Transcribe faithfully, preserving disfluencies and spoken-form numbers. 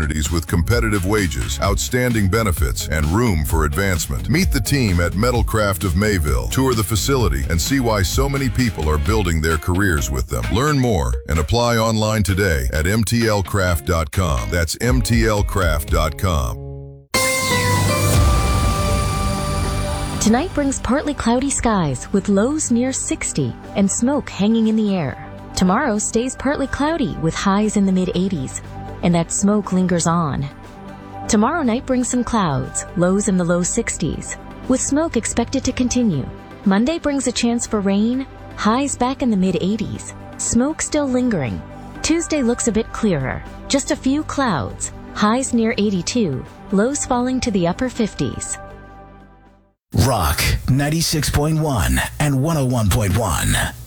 opportunities with competitive wages, outstanding benefits, and room for advancement. Meet the team at Metalcraft of Mayville, tour the facility, and see why so many people are building their careers with them. Learn more and apply online today at M T L craft dot com. That's M T L craft dot com. Tonight brings partly cloudy skies with lows near sixty and smoke hanging in the air. Tomorrow stays partly cloudy with highs in the mid eighties, and that smoke lingers on. Tomorrow night brings some clouds, lows in the low sixties, with smoke expected to continue. Monday brings a chance for rain, highs back in the mid eighties, smoke still lingering. Tuesday looks a bit clearer, just a few clouds, highs near eighty-two, lows falling to the upper fifties. Rock ninety-six point one and one oh one point one.